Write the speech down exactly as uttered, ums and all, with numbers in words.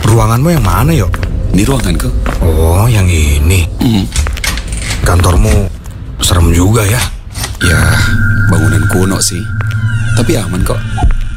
ruanganmu yang mana, Yok? Ini ruanganku. Oh, yang ini. Hmm. Kantormu serem juga ya? Ya, bangunan kuno sih. Tapi aman kok.